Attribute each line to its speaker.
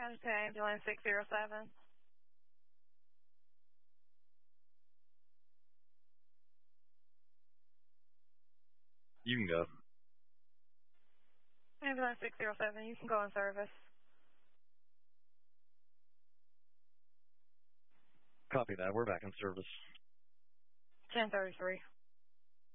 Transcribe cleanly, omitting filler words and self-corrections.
Speaker 1: County to ambulance 607.
Speaker 2: You can go.
Speaker 1: Ambulance 607, you can go in service.
Speaker 2: Copy that. We're back in service.
Speaker 1: 1033.